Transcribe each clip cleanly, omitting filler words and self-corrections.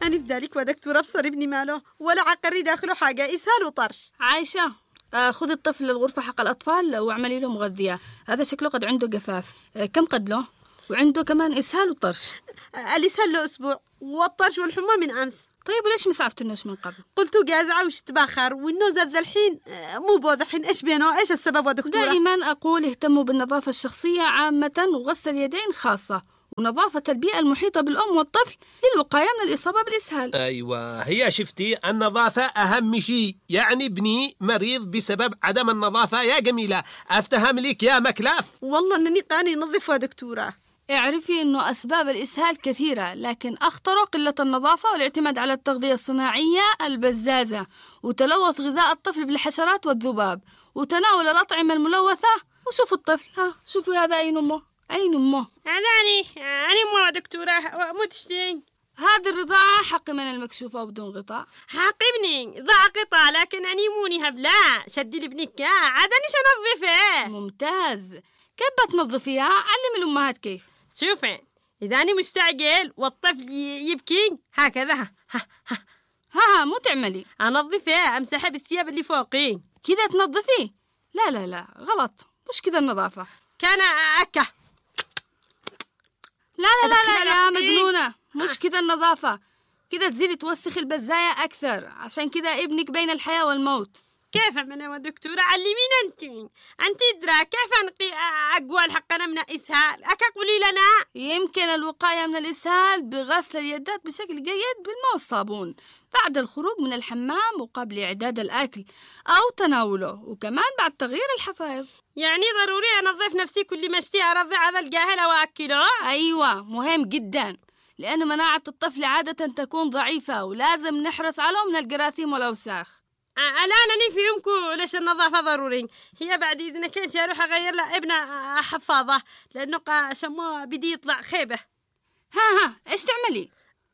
أنا في ذلك ودكتورة أبصر ابني ماله ولا عقري داخله حاجة، إسهال وطرش. عايشة، خذ الطفل للغرفة حق الأطفال واعملي له مغذية. هذا شكله قد عنده جفاف. كم قد له؟ وعنده كمان إسهال وطرش. الإسهال له أسبوع والطرش والحمى من أمس. طيب وليش ما سعفتنوش من قبل؟ قلتوا جازعة وش تباخر والنوزة ذا الحين مو بوضح الحين. إيش بينه؟ إيش السبب ودكتورة؟ دائما أقول اهتموا بالنظافة الشخصية عامة وغسل اليدين خاصة، ونظافة البيئة المحيطة بالأم والطفل للوقاية من الإصابة بالإسهال. أيوة، هي شفتي النظافة أهم شيء. يعني ابني مريض بسبب عدم النظافة يا جميلة. أفتهم لك يا مكلاف. والله أنني قاني نظف ودكتورة. اعرفي أنه أسباب الإسهال كثيرة، لكن أخطر قلة النظافة والاعتماد على التغذية الصناعية البزازة، وتلوث غذاء الطفل بالحشرات والذباب، وتناول الأطعمة الملوثة. وشوفوا الطفل، شوفوا هذا أين أمه؟ أين أمه؟ أنا أمه دكتورة مو تشتين. هذه الرضاعة حق من المكشوفة وبدون غطاء. حق ابني ضاع قطع، لكن أني موني هبلا شدي لابنك عادنيش أنظفه. ممتاز. كيف بتنظفيها؟ علم الأمهات كيف. شوفي، إذا أنا مستعجل والطفل يبكي هكذا مو تعملي أنظفه، أمسحه بالثياب اللي فوقي كذا تنظفيه. لا غلط، مش كذا النظافة. كان أكا. لا يا مجنونة، مش كذا النظافة. كذا تزيدي توسخي البزاية أكثر، عشان كذا ابنك بين الحياة والموت. كيف من دكتورة؟ علمين أنت إدرا كيف أنقي أقوال حقنا من الإسهال؟ قولي لنا. يمكن الوقاية من الإسهال بغسل اليدات بشكل جيد بالماء والصابون بعد الخروج من الحمام وقبل إعداد الأكل أو تناوله، وكمان بعد تغيير الحفايض. يعني ضروري أنظف نفسي كل ما اشتي أرضع هذا الجاهل وأكله؟ أيوة، مهم جدا، لأن مناعة الطفل عادة تكون ضعيفة ولازم نحرص عليه من الجراثيم والأوساخ. الآن في يومكم ليش النظافة ضروري. هي بعد إذن كنت أروح أغير له ابن حفاظة لأنه شموه بدي يطلع خيبة. إيش تعملي؟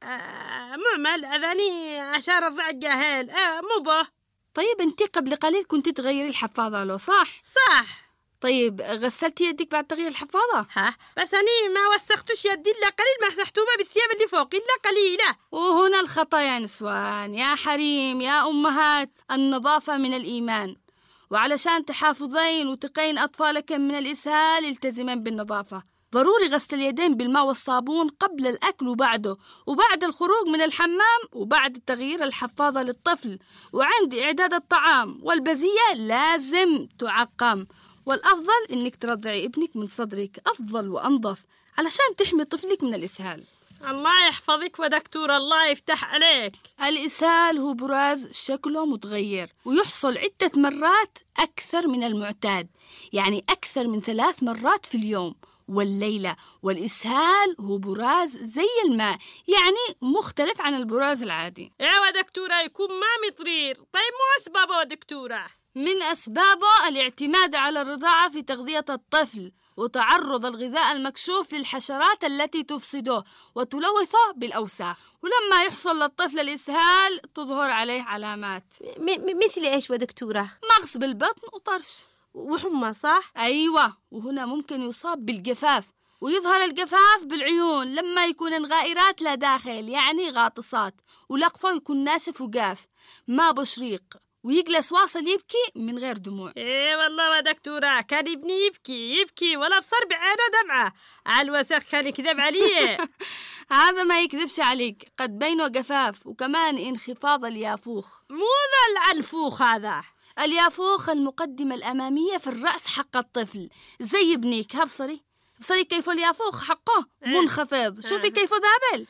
معمل أذاني عشان رضع الجاهل. مو به. طيب أنت قبل قليل كنت تغيري الحفاظة له صح؟ طيب غسلتي يدك بعد تغيير الحفاظة؟ بس أنا ما وسختش يدي إلا قليل، مسحتوها بالثياب اللي فوق إلا قليلة. وهنا الخطأ يا نسوان، يا حريم، يا أمهات. النظافة من الإيمان، وعلشان تحافظين وتقين أطفالك من الإسهال التزمين بالنظافة. ضروري غسل اليدين بالماء والصابون قبل الأكل وبعده، وبعد الخروج من الحمام، وبعد تغيير الحفاظة للطفل، وعند إعداد الطعام والبزية لازم تعقم. والأفضل إنك ترضعي ابنك من صدرك، أفضل وأنظف علشان تحمي طفلك من الإسهال. الله يحفظك ودكتور، الله يفتح عليك. الإسهال هو براز شكله متغير ويحصل عدة مرات أكثر من المعتاد، يعني أكثر من 3 مرات في اليوم والليلة. والإسهال هو براز زي الماء، يعني مختلف عن البراز العادي. دكتورة يكون ما مطرير. طيب مو أسبابه دكتورة؟ من أسبابه الاعتماد على الرضاعة في تغذية الطفل، وتعرض الغذاء المكشوف للحشرات التي تفسده وتلوثه بالأوساخ. ولما يحصل للطفل الإسهال تظهر عليه علامات مثل إيش ودكتورة؟ مغص بالبطن وطرش وحمى صح؟ أيوة، وهنا ممكن يصاب بالجفاف، ويظهر الجفاف بالعيون لما يكون غائرات لا داخل، يعني غاطسات، ولقفه يكون ناشف وجاف ما بشريق، ويجلس واصل يبكي من غير دموع. والله يا دكتورة كان ابني يبكي ولا بصر بعينه دمعة على الوسخ، كان يكذب عليه. هذا ما يكذبش عليك، قد بينه جفاف وكمان انخفاض اليافوخ. مو ذا الأنفوخ، هذا اليافوخ المقدمة الأمامية في الرأس حق الطفل زي ابنك. بصري كيف اليافوخ حقه منخفض. شوفي كيف ذابل.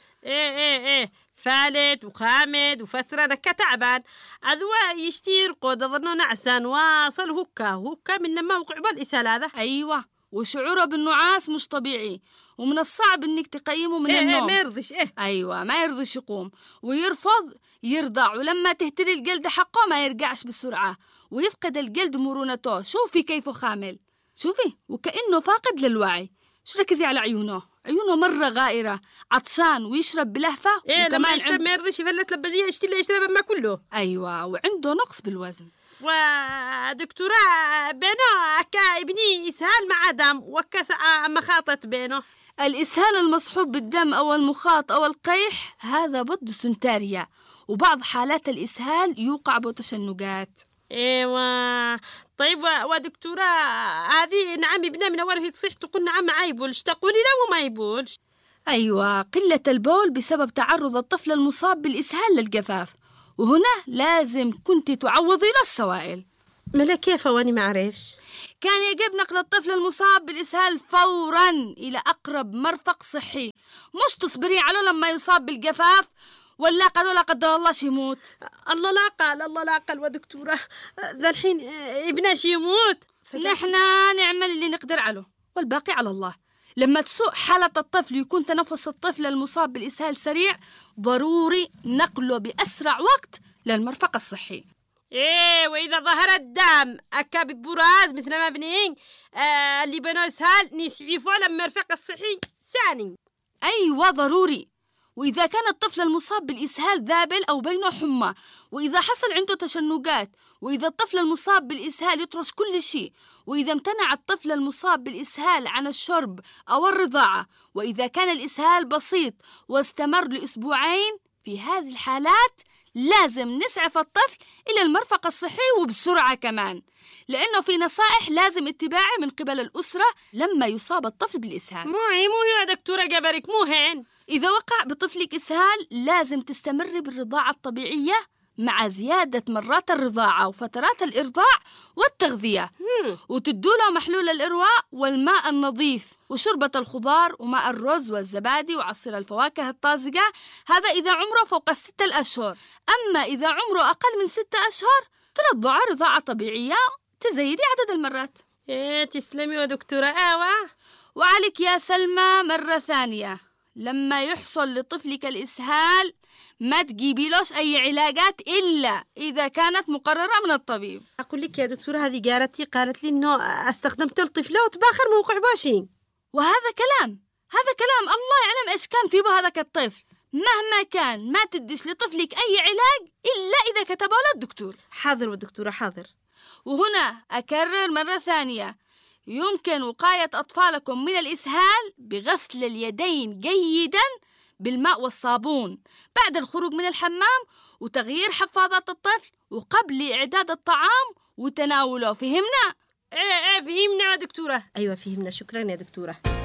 فالت وخامد وفترة نكا تعبان. أذواء يشتير قود أظنه نعسان واصل هكا من لما وقع بالإسهال هذا. أيوة، وشعوره بالنعاس مش طبيعي، ومن الصعب إنك تقيمه من النوم. ما يرضيش. أيوة، ما يرضيش يقوم ويرفض يرضع، ولما تهتري الجلد حقه ما يرجعش بسرعة ويفقد الجلد مرونته. شوفي كيف خامل، شوفي وكأنه فاقد للوعي. ركزي على عيونه مرة غائرة، عطشان ويشرب بلهفة. لما يشرب ما يرضيش يفلت لبزية يشتري يشرب ما كله. أيوة، وعنده نقص بالوزن. ودكتورة بينه ابني إسهال مع دم وكا مخاطة بينه. الإسهال المصحوب بالدم أو المخاط أو القيح هذا ضد سنتاريا، وبعض حالات الإسهال يوقع بتشنجات. ايوه طيب ودكتورة هذه نعم ابنها من أول هي تصيح تقول نعم ما يبولش، تقولي لا وما يبولش. أيوة، قلة البول بسبب تعرض الطفل المصاب بالإسهال للجفاف، وهنا لازم كنت تعوضي له السوائل. ملا كيف واني ما عرفش؟ كان يجب نقل الطفل المصاب بالإسهال فوراً إلى أقرب مرفق صحي، مش تصبري عليه لما يصاب بالجفاف ولا قالوا لا قدر الله يموت. الله لا قال ودكتورة ذا الحين ابناش يموت. نحن نعمل اللي نقدر عليه والباقي على الله. لما تسوء حالة الطفل يكون تنفس الطفل المصاب بالإسهال سريع، ضروري نقله بأسرع وقت للمرفق الصحي. ايه وإذا ظهر الدم أكا ببراز مثل ما بنين اللي بنو إسهال نسعفوا على المرفق الصحي ثاني. أيوة ضروري. وإذا كان الطفل المصاب بالإسهال ذابل أو بينه حمى، وإذا حصل عنده تشنجات، وإذا الطفل المصاب بالإسهال يطرش كل شيء، وإذا امتنع الطفل المصاب بالإسهال عن الشرب أو الرضاعة، وإذا كان الإسهال بسيط واستمر لأسبوعين، في هذه الحالات لازم نسعف الطفل إلى المرفق الصحي وبسرعة كمان، لأنه في نصائح لازم اتباعها من قبل الأسرة لما يصاب الطفل بالإسهال. مو يا دكتورة جبرك مو هين. إذا وقع بطفلك إسهال لازم تستمر بالرضاعة الطبيعية مع زيادة مرات الرضاعة وفترات الإرضاع والتغذية، وتدوله محلول الإرواء والماء النظيف وشربة الخضار وماء الرز والزبادي وعصير الفواكه الطازجة، هذا إذا عمره فوق 6 أشهر. أما إذا عمره أقل من 6 أشهر ترضعه رضاعة طبيعية، تزيدي عدد المرات. إيه تسلمي يا دكتورة. آوة وعليك يا سلمى مرة ثانية، لما يحصل لطفلك الإسهال ما تجيبيلوش أي علاجات إلا إذا كانت مقررة من الطبيب. أقول لك يا دكتورة هذه جارتي قالت لي إنه استخدمت الطفلة وتباخر موقع باشين. وهذا كلام الله يعلم إيش كان في هذاك الطفل. مهما كان ما تديش لطفلك أي علاج إلا إذا كتبه له الدكتور. حاضر والدكتورة حاضر. وهنا أكرر مرة ثانية، يمكن وقاية أطفالكم من الإسهال بغسل اليدين جيداً بالماء والصابون بعد الخروج من الحمام، وتغيير حفاضات الطفل، وقبل إعداد الطعام وتناوله. فهمنا؟ إيه فهمنا يا دكتورة. أيوة فهمنا، شكراً يا دكتورة.